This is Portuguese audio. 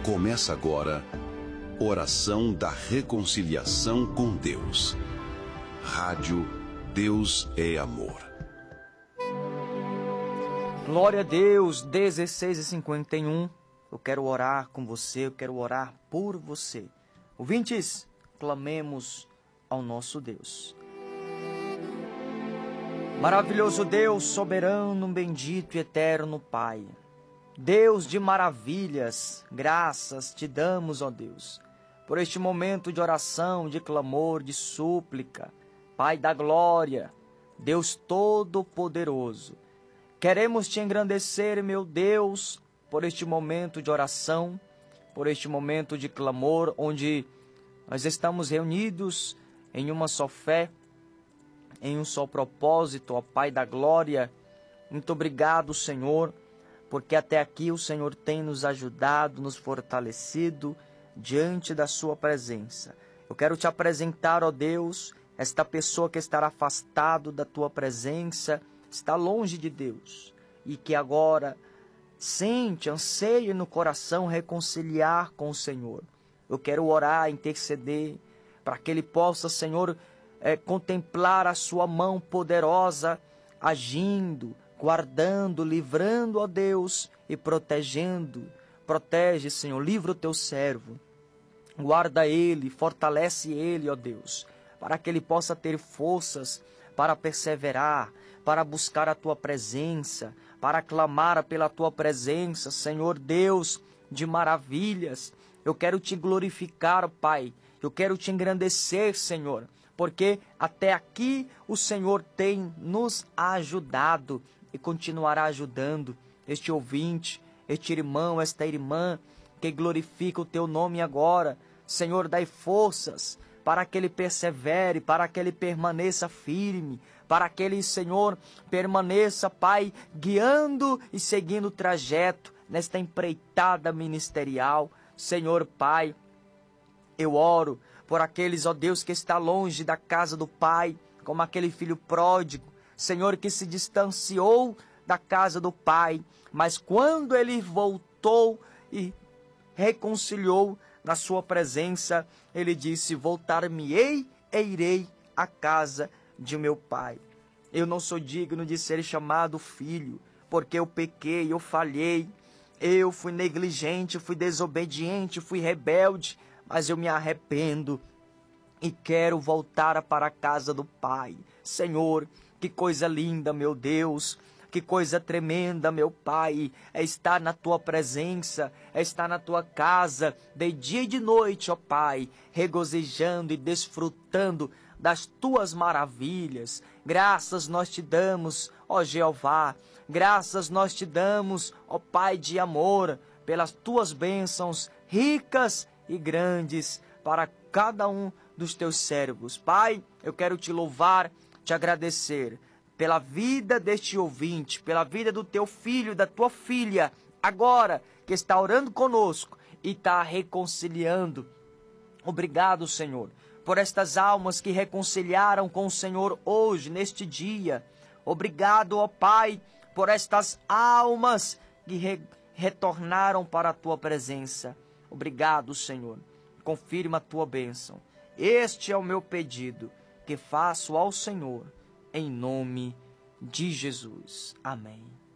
Começa agora, Oração da Reconciliação com Deus. Rádio Deus é Amor. Glória a Deus, 16h51. Eu quero orar com você, eu quero orar por você. Ouvintes, clamemos ao nosso Deus. Maravilhoso Deus, soberano, bendito e eterno Pai. Deus de maravilhas, graças te damos, ó Deus, por este momento de oração, de clamor, de súplica. Pai da glória, Deus todo-poderoso, queremos te engrandecer, meu Deus, por este momento de oração, por este momento de clamor, onde nós estamos reunidos em uma só fé, em um só propósito, ó Pai da glória. Muito obrigado, Senhor, porque até aqui o Senhor tem nos ajudado, nos fortalecido diante da sua presença. Eu quero te apresentar, ó Deus, esta pessoa que estará afastado da tua presença, está longe de Deus, e que agora sente, anseia no coração reconciliar com o Senhor. Eu quero orar, interceder, para que ele possa, Senhor, contemplar a sua mão poderosa, agindo, guardando, livrando, ó Deus, e protegendo. Protege, Senhor, livra o teu servo. Guarda ele, fortalece ele, ó Deus, para que ele possa ter forças para perseverar, para buscar a tua presença, para clamar pela tua presença, Senhor Deus de maravilhas. Eu quero te glorificar, Pai. Eu quero te engrandecer, Senhor, porque até aqui o Senhor tem nos ajudado e continuará ajudando este ouvinte, este irmão, esta irmã, que glorifica o teu nome agora. Senhor, dai forças para que ele persevere, para que ele permaneça firme, para que ele, Senhor, permaneça, Pai, guiando e seguindo o trajeto nesta empreitada ministerial. Senhor, Pai, eu oro por aqueles, ó Deus, que está longe da casa do Pai, como aquele filho pródigo, Senhor, que se distanciou da casa do Pai, mas quando ele voltou e reconciliou na sua presença, ele disse: voltar-me-ei e irei à casa de meu Pai. Eu não sou digno de ser chamado filho, porque eu pequei, eu falhei, eu fui negligente, fui desobediente, fui rebelde, mas eu me arrependo e quero voltar para a casa do Pai. Senhor, que coisa linda, meu Deus, que coisa tremenda, meu Pai, é estar na tua presença, é estar na tua casa, de dia e de noite, ó Pai, regozijando e desfrutando das tuas maravilhas. Graças nós te damos, ó Jeová, graças nós te damos, ó Pai de amor, pelas tuas bênçãos ricas e grandes para cada um dos teus servos. Pai, eu quero te louvar, te agradecer pela vida deste ouvinte, pela vida do teu filho, da tua filha, agora que está orando conosco e está reconciliando. Obrigado, Senhor, por estas almas que reconciliaram com o Senhor hoje, neste dia. Obrigado, ó Pai, por estas almas que retornaram para a tua presença. Obrigado, Senhor. Confirma a tua bênção. Este é o meu pedido que faço ao Senhor, em nome de Jesus. Amém.